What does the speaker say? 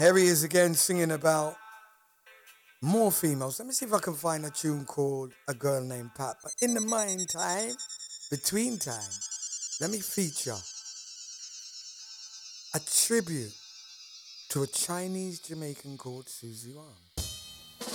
Here he is again singing about more females. Let me see if I can find a tune called A Girl Named Pat. But in the meantime, between time, let me feature a tribute to a Chinese Jamaican called Susie Wong.